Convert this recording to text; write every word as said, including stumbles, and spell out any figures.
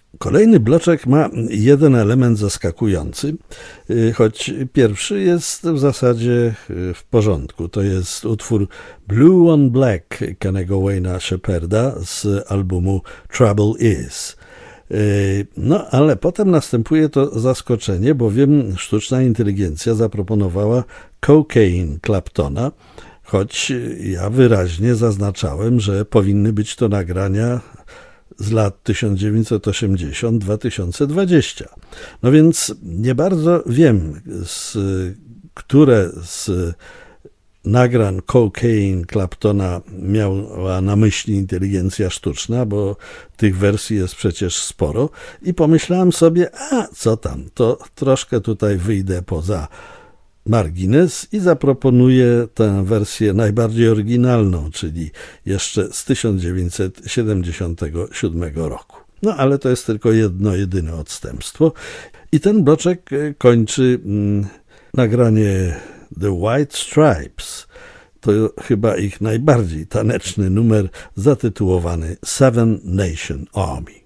Kolejny bloczek ma jeden element zaskakujący, choć pierwszy jest w zasadzie w porządku. To jest utwór Blue on Black Kennego Wayna Shepherda z albumu Trouble Is. No, ale potem następuje to zaskoczenie, bowiem sztuczna inteligencja zaproponowała Cocaine Claptona, choć ja wyraźnie zaznaczałem, że powinny być to nagrania z lat tysiąc dziewięćset osiemdziesiąt do dwa tysiące dwudziestego. No więc nie bardzo wiem, z, które z nagrań Cocaine Claptona miała na myśli inteligencja sztuczna, bo tych wersji jest przecież sporo i pomyślałem sobie, a co tam, to troszkę tutaj wyjdę poza margines i zaproponuję tę wersję najbardziej oryginalną, czyli jeszcze z tysiąc dziewięćset siedemdziesiątego siódmego roku. No ale to jest tylko jedno, jedyne odstępstwo. I ten bloczek kończy mm, nagranie The White Stripes. To chyba ich najbardziej taneczny numer zatytułowany Seven Nation Army.